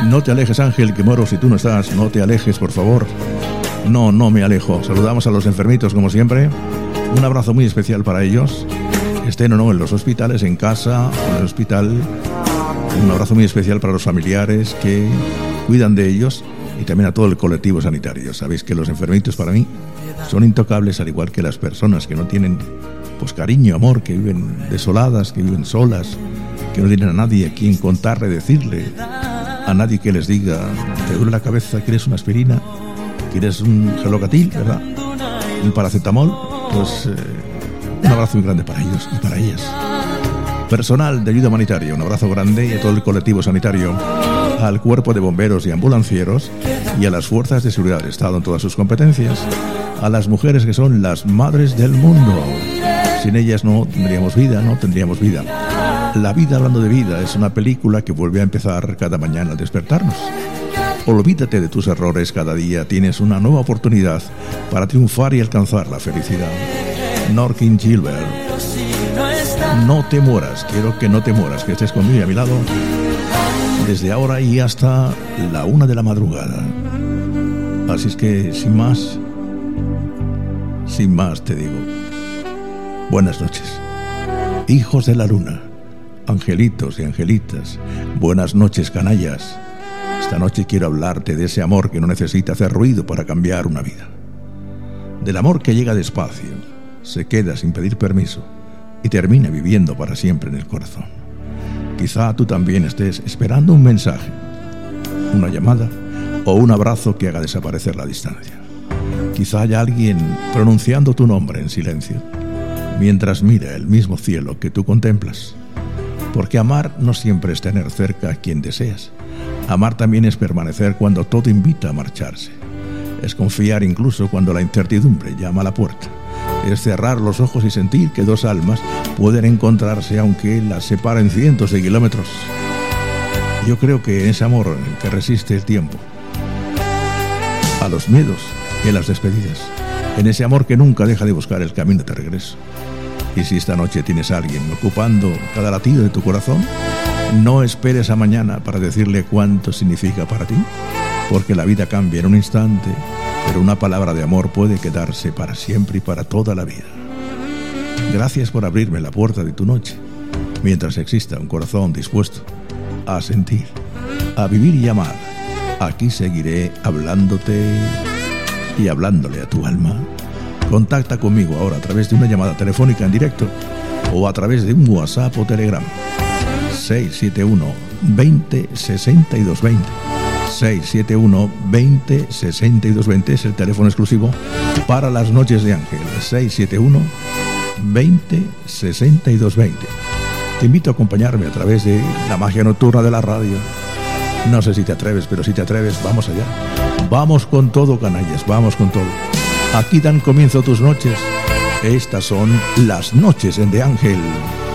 No te alejes, Ángel, que muero si tú no estás. No te alejes, por favor. No me alejo. Saludamos a los enfermitos, como siempre. Un abrazo muy especial para ellos. Estén o no en los hospitales, en casa, en el hospital. Un abrazo muy especial para los familiares que cuidan de ellos y también a todo el colectivo sanitario. Sabéis que los enfermitos para mí son intocables, al igual que las personas que no tienen pues cariño, amor, que viven desoladas, que viven solas, que no tienen a nadie a quien contarle, decirle, a nadie que les diga, te duele la cabeza, ¿quieres una aspirina? ¿Quieres un gelocatil, verdad? Un paracetamol. Pues un abrazo muy grande para ellos y para ellas. Personal de ayuda humanitaria, un abrazo grande, y a todo el colectivo sanitario, al cuerpo de bomberos y ambulancieros y a las fuerzas de seguridad del Estado en todas sus competencias, a las mujeres que son las madres del mundo. Sin ellas no tendríamos vida. La vida hablando de vida es una película que vuelve a empezar cada mañana al despertarnos. Olvídate de tus errores, cada día tienes una nueva oportunidad para triunfar y alcanzar la felicidad. Norkin Gilbert. No te mueras, quiero que no te mueras, que estés conmigo y a mi lado desde ahora y hasta la 1 de la madrugada. Así es que sin más te digo, buenas noches, hijos de la luna, angelitos y angelitas, buenas noches, canallas. Esta noche quiero hablarte de ese amor que no necesita hacer ruido para cambiar una vida, del amor que llega despacio, se queda sin pedir permiso y termina viviendo para siempre en el corazón. Quizá tú también estés esperando un mensaje, una llamada o un abrazo que haga desaparecer la distancia. Quizá haya alguien pronunciando tu nombre en silencio mientras mira el mismo cielo que tú contemplas. Porque amar no siempre es tener cerca a quien deseas. Amar también es permanecer cuando todo invita a marcharse. Es confiar incluso cuando la incertidumbre llama a la puerta. Es cerrar los ojos y sentir que dos almas pueden encontrarse aunque las separen cientos de kilómetros. Yo creo que en ese amor que resiste el tiempo, a los miedos y a las despedidas, en ese amor que nunca deja de buscar el camino de regreso. Y si esta noche tienes a alguien ocupando cada latido de tu corazón, no esperes a mañana para decirle cuánto significa para ti, porque la vida cambia en un instante, pero una palabra de amor puede quedarse para siempre y para toda la vida. Gracias por abrirme la puerta de tu noche, mientras exista un corazón dispuesto a sentir, a vivir y amar. Aquí seguiré hablándote y hablándole a tu alma. Contacta conmigo ahora a través de una llamada telefónica en directo o a través de un WhatsApp o Telegram. 671 20 62 20. 671 20 62 20 es el teléfono exclusivo para las noches de Ángel. 671 20 62 20. Te invito a acompañarme a través de la magia nocturna de la radio. No sé si te atreves, pero si te atreves, vamos allá. Vamos con todo, canallas, vamos con todo. Aquí dan comienzo tus noches. Estas son las noches en de Ángel.